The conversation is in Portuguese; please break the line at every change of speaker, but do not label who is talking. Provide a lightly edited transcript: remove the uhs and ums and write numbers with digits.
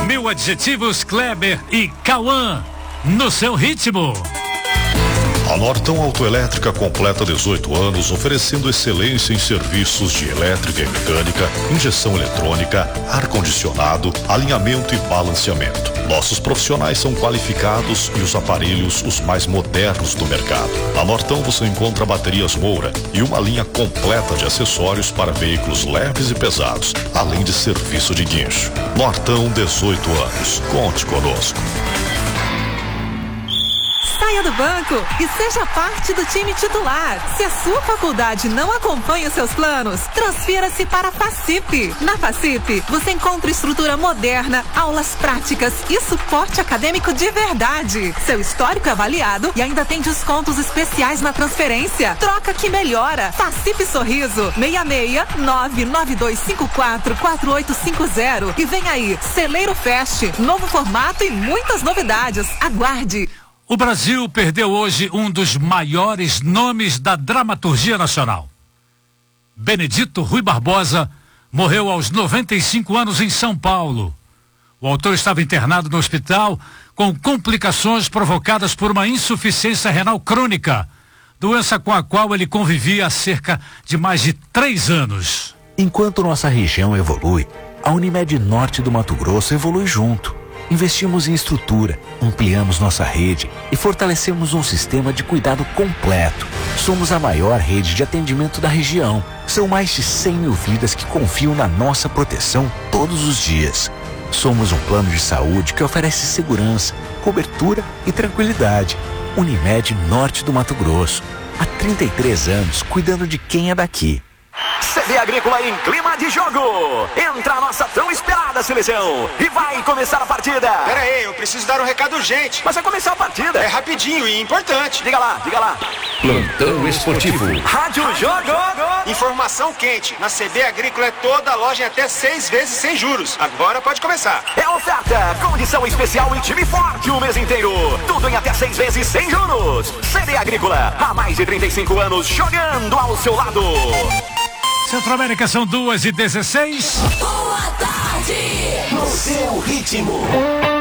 Mil adjetivos Kleber e Cauã, no seu ritmo.
A Nortão Autoelétrica completa 18 anos, oferecendo excelência em serviços de elétrica e mecânica, injeção eletrônica, ar-condicionado, alinhamento e balanceamento. Nossos profissionais são qualificados e os aparelhos os mais modernos do mercado. Na Nortão você encontra baterias Moura e uma linha completa de acessórios para veículos leves e pesados, além de serviço de guincho. Nortão, 18 anos. Conte conosco.
Saia do banco e seja parte do time titular. Se a sua faculdade não acompanha os seus planos, transfira-se para a FACIP. Na FACIP, você encontra estrutura moderna, aulas práticas e suporte acadêmico de verdade. Seu histórico é avaliado e ainda tem descontos especiais na transferência. Troca que melhora. FACIP Sorriso, 66-99254-4850. E vem aí, Celeiro Fest, novo formato e muitas novidades. Aguarde.
O Brasil perdeu hoje um dos maiores nomes da dramaturgia nacional. Benedito Rui Barbosa morreu aos 95 anos em São Paulo. O autor estava internado no hospital com complicações provocadas por uma insuficiência renal crônica, doença com a qual ele convivia há cerca de mais de 3 anos.
Enquanto nossa região evolui, a Unimed Norte do Mato Grosso evolui junto. Investimos em estrutura, ampliamos nossa rede e fortalecemos um sistema de cuidado completo. Somos a maior rede de atendimento da região. São mais de 100 mil vidas que confiam na nossa proteção todos os dias. Somos um plano de saúde que oferece segurança, cobertura e tranquilidade. Unimed Norte do Mato Grosso. Há 33 anos cuidando de quem é daqui.
CB Agrícola em clima de jogo. Entra a nossa tão esperada seleção e vai começar a partida.
Pera aí, eu preciso dar um recado urgente.
Mas vai começar a partida.
É rapidinho e importante.
Diga lá, diga lá.
Plantão Esportivo.
Rádio Jogo.
Informação quente. Na CB Agrícola é toda loja em até 6 vezes sem juros. Agora pode começar.
É oferta, condição especial e time forte o mês inteiro. Tudo em até 6 vezes sem juros. CB Agrícola, há mais de 35 anos jogando ao seu lado.
Centro-América são 2h16.
Boa tarde. No seu ritmo.